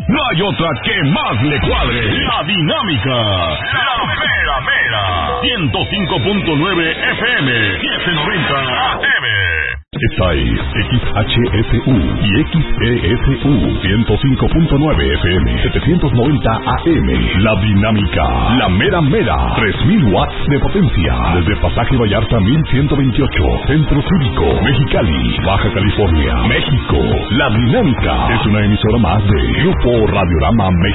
no hay otra que más le cuadre. La Dinámica. La mera mera. 105.9 FM. 790 AM. Esta es XHSU y XESU 105.9 FM 790 AM. La Dinámica, la mera mera, 3000 watts de potencia. Desde Pasaje Vallarta 1128, Centro Cívico, Mexicali, Baja California, México. La Dinámica es una emisora más de Grupo Radiorama México.